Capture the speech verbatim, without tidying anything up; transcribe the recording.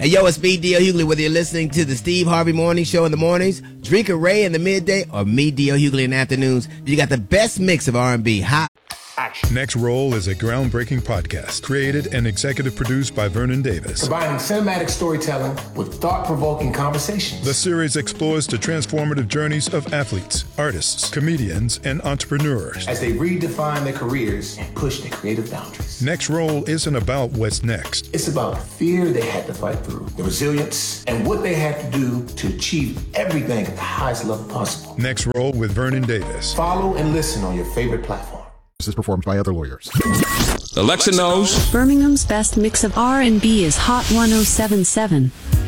Hey, yo, it's me, D L. Hughley, whether you're listening to the Steve Harvey Morning Show in the mornings, Drink and Ray in the midday, or me, D L. Hughley, in the afternoons. You got the best mix of R and B. Hot. Action. Next Roll is a groundbreaking podcast created and executive produced by Vernon Davis. Combining cinematic storytelling with thought-provoking conversations. The series explores the transformative journeys of athletes, artists, comedians, and entrepreneurs as they redefine their careers and push their creative boundaries. Next Roll isn't about what's next. It's about the fear they had to fight through, the resilience, and what they had to do to achieve everything at the highest level possible. Next Roll with Vernon Davis. Follow and listen on your favorite platform. This is performed by other lawyers. Alexa knows Birmingham's best mix of R and B is Hot one oh seven point seven.